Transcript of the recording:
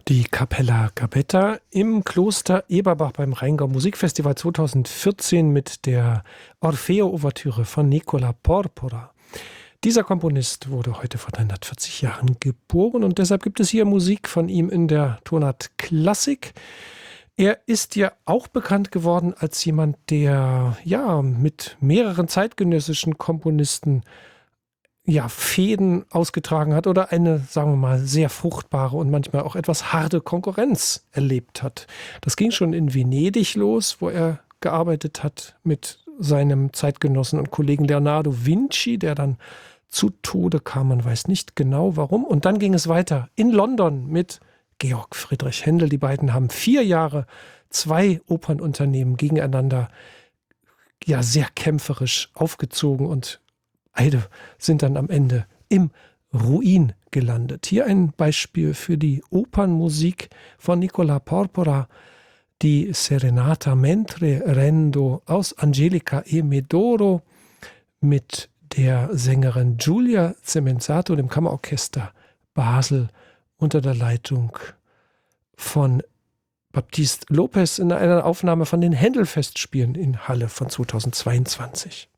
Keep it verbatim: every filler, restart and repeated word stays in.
Die Capella Gabetta im Kloster Eberbach beim Rheingau Musikfestival zweitausendvierzehn mit der Orfeo-Ouvertüre von Nicola Porpora. Dieser Komponist wurde heute vor dreihundertvierzig Jahren geboren und deshalb gibt es hier Musik von ihm in der Tonart Klassik. Er ist ja auch bekannt geworden als jemand, der ja mit mehreren zeitgenössischen Komponisten ja, Fehden ausgetragen hat oder eine, sagen wir mal, sehr fruchtbare und manchmal auch etwas harte Konkurrenz erlebt hat. Das ging schon in Venedig los, wo er gearbeitet hat mit seinem Zeitgenossen und Kollegen Leonardo Vinci, der dann zu Tode kam, man weiß nicht genau warum. Und dann ging es weiter in London mit Georg Friedrich Händel. Die beiden haben vier Jahre zwei Opernunternehmen gegeneinander ja sehr kämpferisch aufgezogen und beide sind dann am Ende im Ruin gelandet. Hier ein Beispiel für die Opernmusik von Nicola Porpora, die Serenata Mentre Rendo aus Angelica e Medoro mit der Sängerin Giulia Cemenzato, dem Kammerorchester Basel unter der Leitung von Baptiste Lopez in einer Aufnahme von den Händel-Festspielen in Halle von zweitausendzweiundzwanzig.